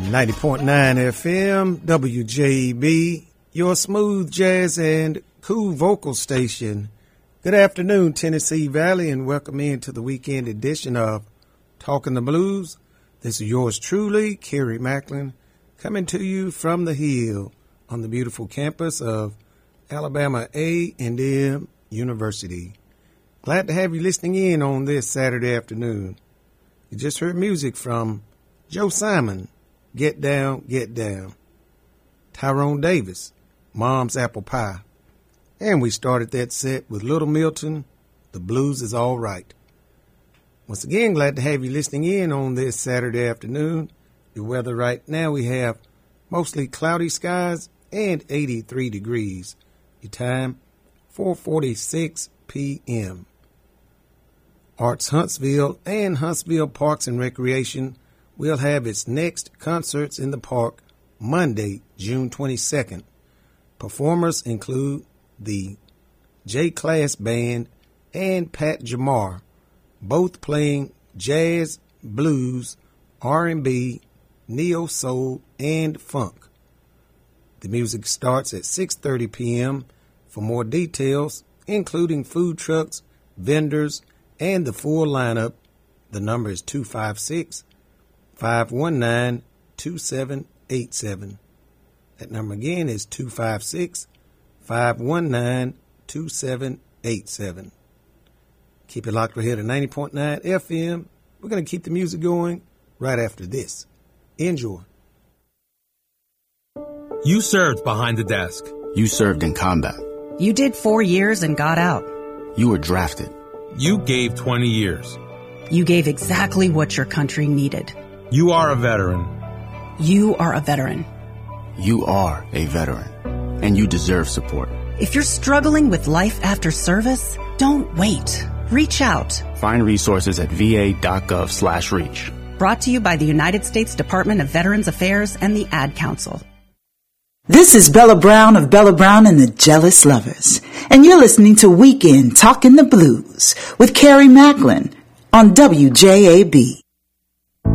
90.9 FM, WJB, your smooth jazz and cool vocal station. Good afternoon, Tennessee Valley, and welcome into the weekend edition of Talking the Blues. This is yours truly, Kerry Macklin, coming to you from the Hill on the beautiful campus of Alabama A&M University. Glad to have you listening in on this Saturday afternoon. You just heard music from Joe Simon, Get Down, Get Down. Tyrone Davis, Mom's Apple Pie. And we started that set with Little Milton, The Blues Is All Right. Once again, glad to have you listening in on this Saturday afternoon. Your weather right now, we have mostly cloudy skies and 83 degrees. Your time, 4:46 p.m. Arts Huntsville and Huntsville Parks and Recreation will have its next concerts in the park Monday, June 22nd. Performers include the J-Class Band and Pat Jamar, both playing jazz, blues, R&B, neo-soul, and funk. The music starts at 6:30 p.m. For more details, including food trucks, vendors, and the full lineup, the number is 256-519-2787. That number again is 256-519-2787. Keep it locked right here to 90.9 FM. We're going to keep the music going right after this. Enjoy. You served behind the desk. You served in combat. You did 4 years and got out. You were drafted. You gave 20 years. You gave exactly what your country needed. You are a veteran. You are a veteran. You are a veteran, and you deserve support. If you're struggling with life after service, don't wait. Reach out. Find resources at va.gov/reach. Brought to you by the United States Department of Veterans Affairs and the Ad Council. This is Bella Brown of Bella Brown and the Jealous Lovers, and you're listening to Weekend Talking the Blues with Kerry Macklin on WJAB.